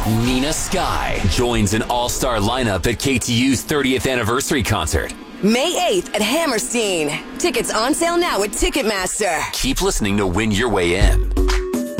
Nina Sky joins an all-star lineup at KTU's 30th anniversary concert. May 8th at Hammerstein. Tickets on sale now at Ticketmaster. Keep listening to win your way in.